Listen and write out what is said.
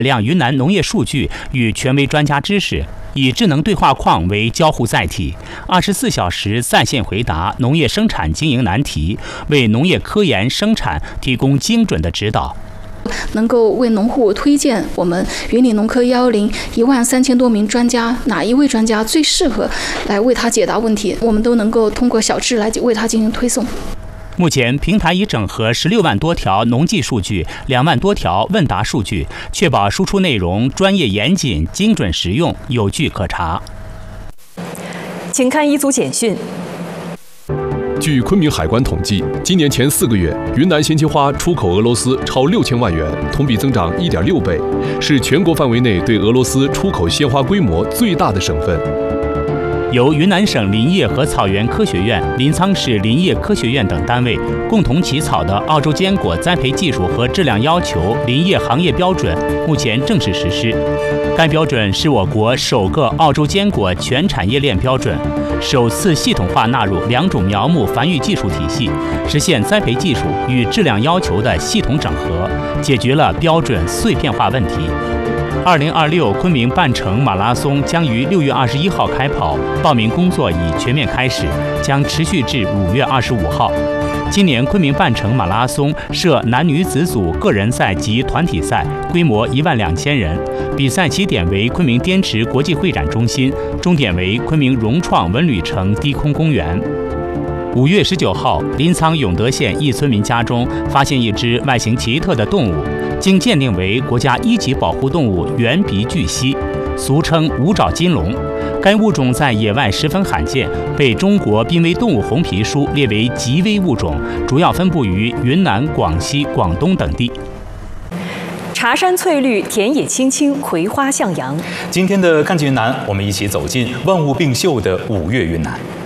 量云南农业数据与权威专家知识，以智能对话框为交互载体，24小时在线回答农业生产经营难题，为农业科研生产提供精准的指导。 能够为农户推荐我们云岭农科110-13000多名专家，哪一位专家最适合来为他解答问题，我们都能够通过小智来为他进行推送。 目前，平台已整合16万多条农技数据、2万多条问答数据，确保输出内容专业严谨、精准实用、有据可查。 请看一组简讯。 据昆明海关统计，今年前4个月，云南鲜切花出口俄罗斯超6000万元，同比增长1.6倍，是全国范围内对俄罗斯出口鲜花规模最大的省份。 由云南省林业和草原科学院、临沧市林业科学院等单位共同起草的澳洲坚果栽培技术和质量要求林业行业标准目前正式实施。该标准是我国首个澳洲坚果全产业链标准，首次系统化纳入2种苗木繁育技术体系，实现栽培技术与质量要求的系统整合，解决了标准碎片化问题。2026昆明半程马拉松将于6月21号开跑，报名工作已全面开始，将持续至5月25号。今年昆明半程马拉松设男女子组个人赛及团体赛，规模12000人。比赛起点为昆明滇池国际会展中心，终点为昆明融创文旅城低空公园。5月19号，临沧永德县一村民家中发现一只外形奇特的动物，经鉴定为国家1级保护动物圆鼻巨蜥，俗称五爪金龙。该物种在野外十分罕见，被中国濒危动物红皮书列为极危物种，主要分布于云南、广西、广东等地。 茶山翠绿，田野青青，葵花向阳。 今天的看见云南，我们一起走进万物并秀的5月云南。